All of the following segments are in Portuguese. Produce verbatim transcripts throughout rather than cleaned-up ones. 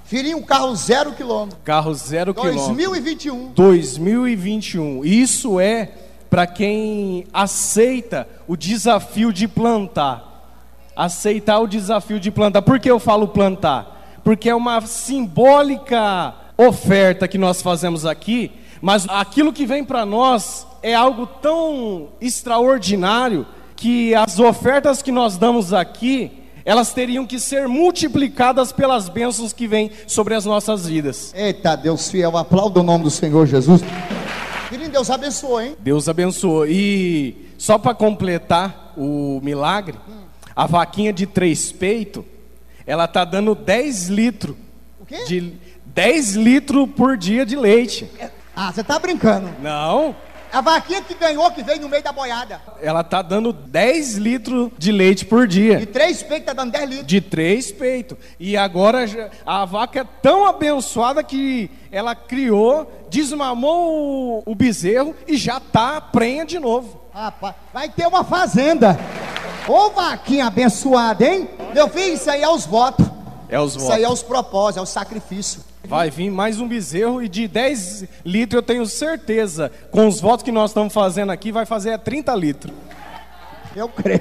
Filhinho, carro zero quilômetro. Carro zero quilômetro. dois mil e vinte e um. dois mil e vinte e um. Isso é para quem aceita o desafio de plantar. Aceitar o desafio de plantar. Por que eu falo plantar? Porque é uma simbólica oferta que nós fazemos aqui, mas aquilo que vem para nós é algo tão extraordinário que as ofertas que nós damos aqui, elas teriam que ser multiplicadas pelas bênçãos que vêm sobre as nossas vidas. Eita, Deus fiel, aplauda o nome do Senhor Jesus. Filhinho, Deus abençoou, hein? Deus abençoou. E só para completar o milagre, hum. a vaquinha de três peitos, ela está dando dez litros. O quê? De dez litros por dia de leite. Ah, você tá brincando? Não. A vaquinha que ganhou, que veio no meio da boiada. Ela tá dando dez litros de leite por dia. De três peitos tá dando dez litros. De três peitos. E agora a vaca é tão abençoada que ela criou, desmamou o, o bezerro e já tá prenha de novo. Rapaz, vai ter uma fazenda. Ô vaquinha abençoada, hein? Meu filho, isso aí é os votos. É os isso votos. aí é os propósitos, é o sacrifício. Vai vir mais um bezerro e de dez litros eu tenho certeza, com os votos que nós estamos fazendo aqui, vai fazer trinta litros. Eu creio.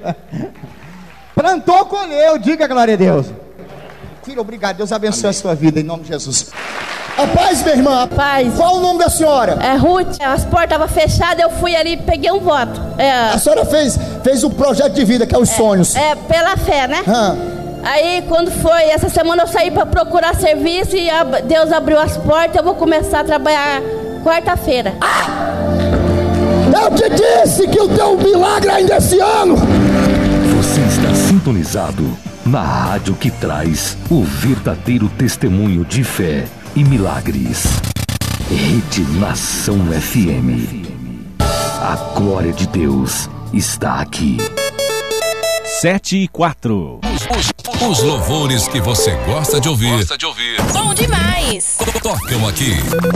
Plantou, colheu, diga glória a Deus. Filho, obrigado, Deus abençoe Amém. A sua vida, em nome de Jesus. A paz, minha irmã. Paz. Qual o nome da senhora? É Ruth, as portas estavam fechadas, eu fui ali e peguei um voto. É... A senhora fez, fez um projeto de vida, que é os é, sonhos. É, pela fé, né? Hã? Aí quando foi, essa semana eu saí para procurar serviço e a, Deus abriu as portas, eu vou começar a trabalhar quarta-feira. Ah! Eu te disse que o teu milagre ainda é esse ano! Você está sintonizado na rádio que traz o verdadeiro testemunho de fé e milagres. Rede Nação F M. A glória de Deus está aqui. Sete e quatro. Os, os louvores que você gosta de ouvir. Gosta de ouvir. Bom demais. Tocam aqui